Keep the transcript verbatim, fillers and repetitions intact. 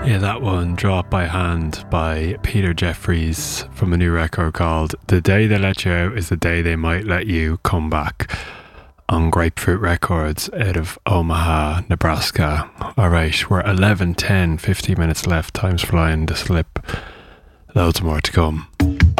Yeah, that one, Drop by Hand by Peter Jeffries from a new record called The Day They Let You Out Is the Day They Might Let You Come Back on Grapefruit Records out of Omaha, Nebraska. Alright, we're eleven ten, fifty minutes left, time's flying, the slip. Loads more to come.